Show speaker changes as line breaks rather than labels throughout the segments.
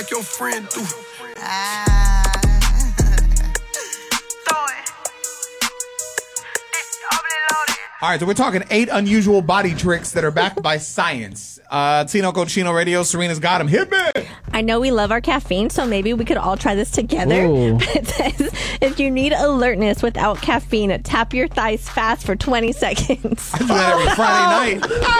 Your friend do.
All right, so we're talking 8 unusual body tricks that are backed by science. Tino Cochino Radio, Serena's got him. Hit me!
I know we love our caffeine, so maybe we could all try this together.
Ooh.
It says, if you need alertness without caffeine, tap your thighs fast for 20 seconds.
I do that every Friday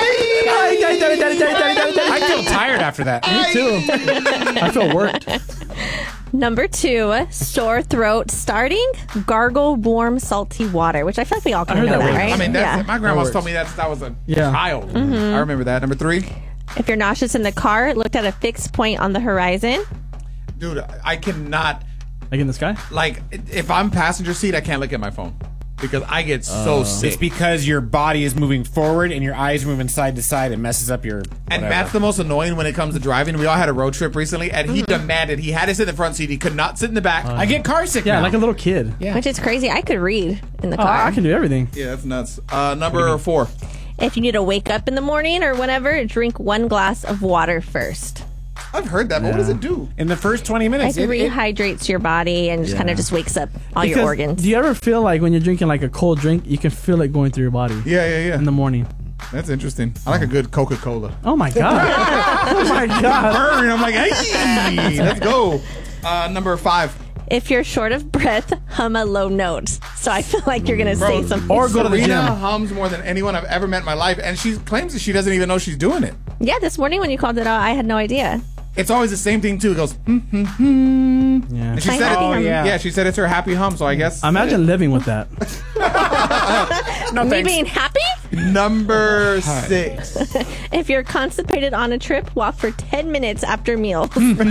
night.
I feel tired after that.
Me too. I feel worked.
Number 2, sore throat starting, gargle warm salty water, which I feel like we all kind of know that, right?
I mean, that's, my grandma's
works.
told me that I was a
Yeah.
child. I remember that. Number 3,
If you're nauseous in the car, look at a fixed point on the horizon.
dude, I cannot,
Like in the sky?
like, if I'm passenger seat, I can't look at my phone because I get so sick.
It's because your body is moving forward and your eyes are moving side to side. It messes up your.
And
whatever.
Matt's the most annoying when it comes to driving. We all had a road trip recently, and he demanded he had to sit in the front seat. He could not sit in the back.
I get car sick
Yeah,
now.
like a little kid.
Yeah.
Which is crazy. I could read in the
Oh,
car.
I can do everything.
Yeah, that's nuts. Number 4.
If you need to wake up in the morning or whenever, drink 1 glass of water first.
I've heard that, but what does it do?
In the first 20 minutes.
It rehydrates your body and just kind of just wakes up all your
Because
organs.
Do you ever feel like when you're drinking like a cold drink, you can feel it going through your body
Yeah.
in the morning?
That's interesting. I like a good Coca-Cola.
Oh my god! Oh my god!
Burn. I'm like, hey, let's go. Number 5.
If you're short of breath, hum a low note. So I feel like you're going to say something.
Or go to the
Serena
gym.
hums more than anyone I've ever met in my life, and she claims that she doesn't even know she's doing it.
Yeah, this morning when you called it out, I had no idea.
It's always the same thing too. It goes,
Yeah.
And she
My
said
happy hum.
yeah, she said it's her happy hum. So I guess
Imagine living with that.
No,
Me
thanks.
being happy?
number 6.
If you're constipated on a trip, walk for 10 minutes after meals.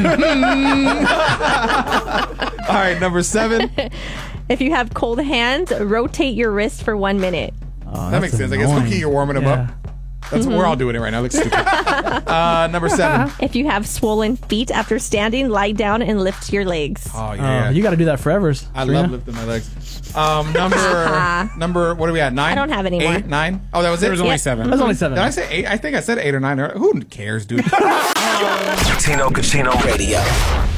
All right, number 7.
If you have cold hands, rotate your wrist for 1 minute.
Oh,
That makes sense. I guess Cookie, you're warming them up. That's we're all doing it right now. Looks stupid. Number 7.
If you have swollen feet after standing, lie down and lift your legs.
Oh yeah,
You got to do that forever.
I love lifting my legs. Number what are we at? 9?
I don't have any more.
8, 9. Oh, that was it.
There was only
Yep.
7.
That's only 7.
Did I say 8? I think I said 8 or 9. Who cares, dude?
Tino Cochino Radio.